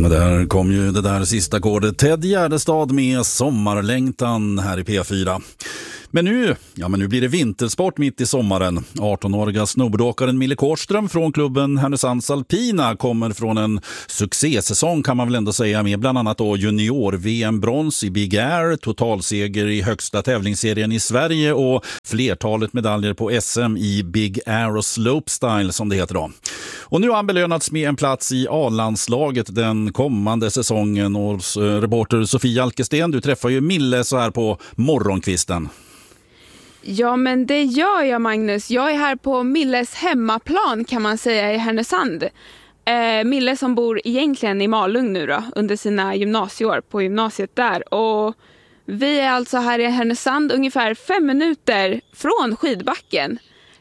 Där kom ju det där sista ackordet. Ted Gärdestad med Sommarlängtan här i P4. Men nu blir det vintersport mitt i sommaren. 18-åriga snowboardåkaren Mille Kårström från klubben Härnösands Alpina kommer från en succésäsong kan man väl ändå säga, med bland annat då junior-VM-brons i Big Air, totalseger i högsta tävlingsserien i Sverige och flertalet medaljer på SM i Big Air och Slopestyle som det heter då. Och nu har han belönats med en plats i A-landslaget den kommande säsongen. Och reporter Sofie Alkesten, du träffar ju Mille så här på morgonkvisten. Ja, men det gör jag, Magnus. Jag är här på Milles hemmaplan kan man säga i Härnösand. Mille som bor egentligen i Malung nu då, under sina gymnasieår på gymnasiet där. Och vi är alltså här i Härnösand ungefär 5 minuter från skidbacken.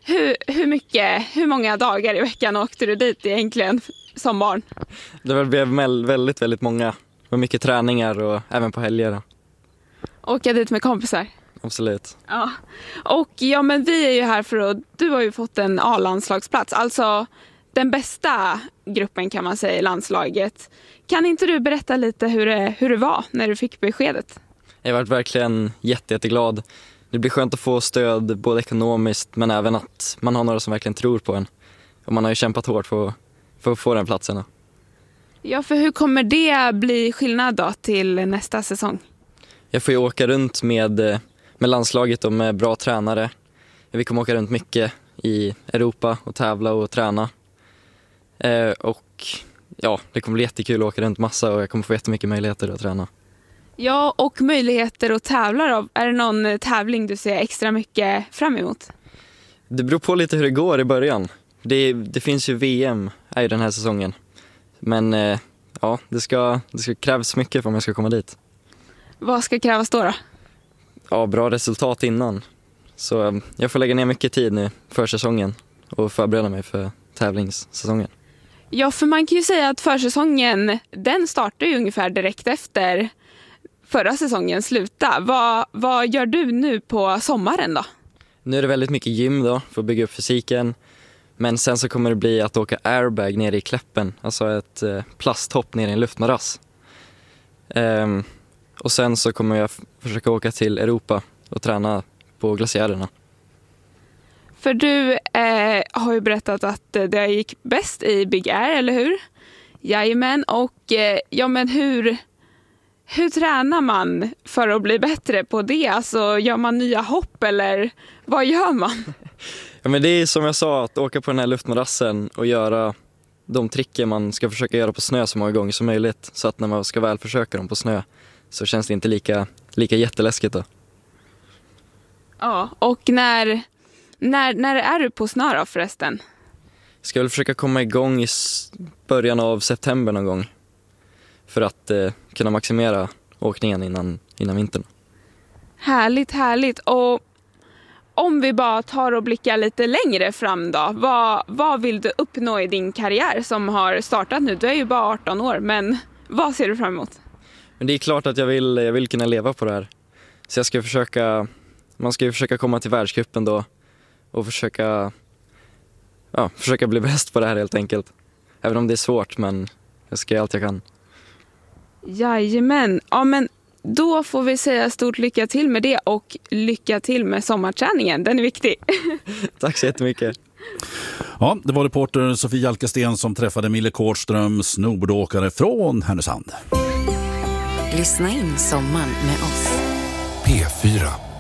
Hur många dagar i veckan åkte du dit egentligen som barn? Det blev väldigt, väldigt många. Det var mycket träningar och även på helger. Åka dit med kompisar? Absolut. Ja. Och men vi är ju här för att du har ju fått en A-landslagsplats. Alltså den bästa gruppen kan man säga i landslaget. Kan inte du berätta lite hur det var när du fick beskedet? Jag har varit verkligen jätteglad. Det blir skönt att få stöd både ekonomiskt men även att man har några som verkligen tror på en. Och man har ju kämpat hårt för att få den platsen. Ja, för hur kommer det bli skillnad då till nästa säsong? Jag får ju åka runt med landslaget och med bra tränare. Vi kommer åka runt mycket i Europa och tävla och träna. Och ja, det kommer bli jättekul att åka runt massa och jag kommer få jättemycket möjligheter att träna. Ja, och möjligheter att tävla då. Är det någon tävling du ser extra mycket fram emot? Det beror på lite hur det går i början. Det finns ju VM är ju den här säsongen. Men ja, det ska krävas mycket för om jag ska komma dit. Vad ska krävas då? Ja, bra resultat innan. Så jag får lägga ner mycket tid nu för säsongen och förbereda mig för tävlingssäsongen. Ja, för man kan ju säga att försäsongen, den startar ju ungefär direkt efter förra säsongen sluta. Vad gör du nu på sommaren då? Nu är det väldigt mycket gym då för att bygga upp fysiken. Men sen så kommer det bli att åka airbag nere i Kläppen. Alltså ett plasthopp ner i en luftmadrass. Och sen så kommer jag försöka åka till Europa och träna på glaciärerna. För du har ju berättat att det gick bäst i Big Air, eller hur? Jajamän, och men hur tränar man för att bli bättre på det? Alltså gör man nya hopp eller vad gör man? Ja, men det är som jag sa, att åka på den här luftmadrassen och göra de tricker man ska försöka göra på snö så många gånger som möjligt. Så att när man ska väl försöka dem på snö så känns det inte lika jätteläskigt då. Ja, och när är du på snö då förresten? Jag ska väl försöka komma igång i början av september någon gång. För att kunna maximera åkningen innan vintern. Härligt. Och om vi bara tar och blickar lite längre fram då. Vad vill du uppnå i din karriär som har startat nu? Du är ju bara 18 år, men vad ser du fram emot? Men det är klart att jag vill kunna leva på det här. Så jag ska man ska ju försöka komma till världscupen då. Och försöka bli bäst på det här helt enkelt. Även om det är svårt, men jag ska göra allt jag kan. Jajamän. Ja, men då får vi säga stort lycka till med det och lycka till med sommarträningen. Den är viktig. Tack så jättemycket. Ja, det var reporter Sofie Alkesten som träffade Mille Kårström, snowboardåkare från Härnösand. Lyssna in sommaren med oss. P4.